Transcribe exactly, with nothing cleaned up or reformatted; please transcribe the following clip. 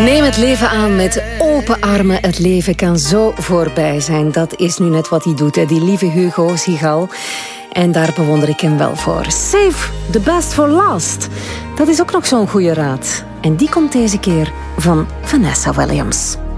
Neem het leven aan met open armen. Het leven kan zo voorbij zijn. Dat is nu net wat hij doet, hè? Die lieve Hugo Sigal. En daar bewonder ik hem wel voor. Save the best for last. Dat is ook nog zo'n goede raad. En die komt deze keer van Vanessa Williams.